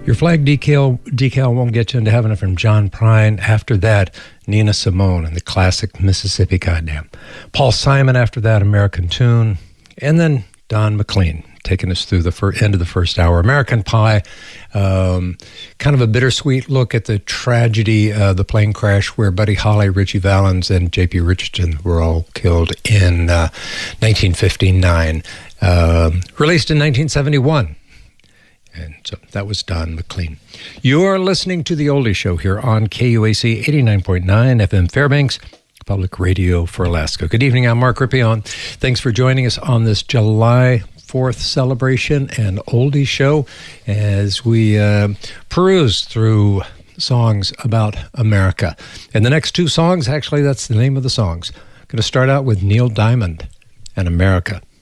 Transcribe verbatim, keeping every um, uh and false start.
Your Flag decal, decal won't get you into heaven from John Prine. After that, Nina Simone and the classic Mississippi Goddam. Paul Simon after that, American Tune. And then Don McLean taking us through the fir- end of the first hour. American Pie, um, kind of a bittersweet look at the tragedy, uh, the plane crash where Buddy Holly, Ritchie Valens, and J P. Richardson were all killed in uh, nineteen fifty-nine. Uh, released in nineteen seventy-one. And so that was Don McLean. You're listening to The Oldie Show here on K U A C eighty-nine point nine F M Fairbanks, Public Radio for Alaska. Good evening, I'm Mark Rippion. Thanks for joining us on this July fourth celebration and oldie show as we uh, peruse through songs about America. And the next two songs, actually, that's the name of the songs. I'm going to start out with Neil Diamond and America.